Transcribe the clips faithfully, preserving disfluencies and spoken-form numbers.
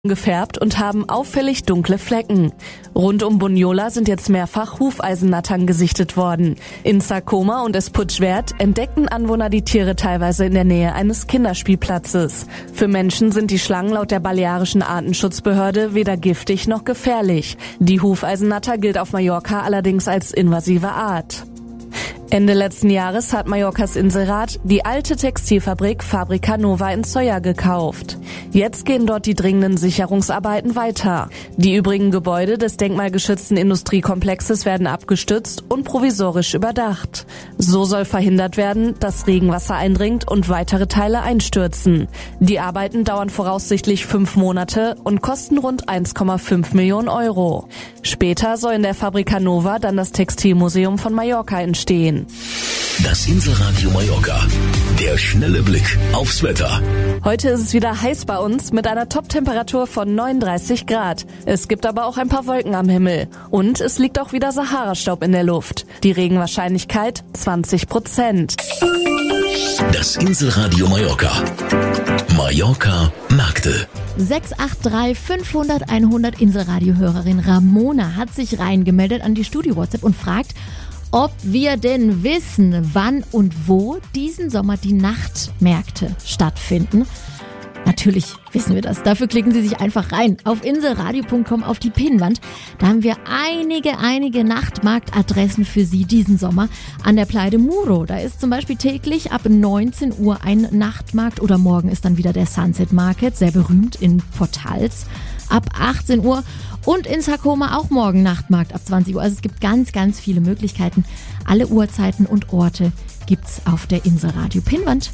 gefärbt und haben auffällig dunkle Flecken. Rund um Bunyola sind jetzt mehrfach Hufeisennattern gesichtet worden. In Sa Coma und Esputschwerd entdeckten Anwohner die Tiere teilweise in der Nähe eines Kinderspielplatzes. Für Menschen sind die Schlangen laut der balearischen Artenschutzbehörde weder giftig noch gefährlich. Die Hufeisennatter gilt auf Mallorca allerdings als invasive Art. Ende letzten Jahres hat Mallorcas Inselrat die alte Textilfabrik Fabrica Nova in Sóller gekauft. Jetzt gehen dort die dringenden Sicherungsarbeiten weiter. Die übrigen Gebäude des denkmalgeschützten Industriekomplexes werden abgestützt und provisorisch überdacht. So soll verhindert werden, dass Regenwasser eindringt und weitere Teile einstürzen. Die Arbeiten dauern voraussichtlich fünf Monate und kosten rund eins Komma fünf Millionen Euro. Später soll in der Fabrica Nova dann das Textilmuseum von Mallorca entstehen. Das Inselradio Mallorca. Der schnelle Blick aufs Wetter. Heute ist es wieder heiß bei uns mit einer Top-Temperatur von neununddreißig Grad. Es gibt aber auch ein paar Wolken am Himmel. Und es liegt auch wieder Sahara-Staub in der Luft. Die Regenwahrscheinlichkeit zwanzig Prozent. Das Inselradio Mallorca. Mallorca Märkte. sechs acht drei fünf null null hundert Inselradio-Hörerin Ramona hat sich reingemeldet an die Studio-WhatsApp und fragt, ob wir denn wissen, wann und wo diesen Sommer die Nachtmärkte stattfinden. Natürlich wissen wir das. Dafür klicken Sie sich einfach rein auf inselradio punkt com auf die Pinnwand. Da haben wir einige, einige Nachtmarktadressen für Sie diesen Sommer. An der Playa de Muro, da ist zum Beispiel täglich ab neunzehn Uhr ein Nachtmarkt oder morgen ist dann wieder der Sunset Market, sehr berühmt in Portals, ab achtzehn Uhr. Und in Sa Coma auch morgen Nachtmarkt ab zwanzig Uhr. Also es gibt ganz, ganz viele Möglichkeiten. Alle Uhrzeiten und Orte gibt's auf der Inselradio Pinnwand.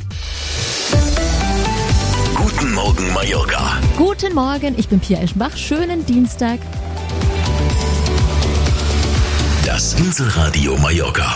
Guten Morgen Mallorca. Guten Morgen, ich bin Pia Eschenbach. Schönen Dienstag. Das Inselradio Mallorca.